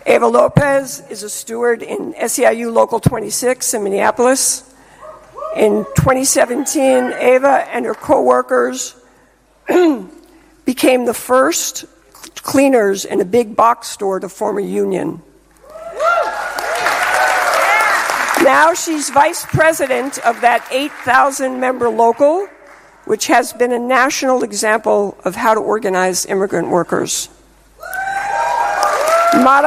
Ava Lopez is a steward in SEIU Local 26 in Minneapolis. In 2017, Ava and her co-workers became the first cleaners in a big box store to form a union. Now she's vice president of that 8,000-member local, which has been a national example of how to organize immigrant workers.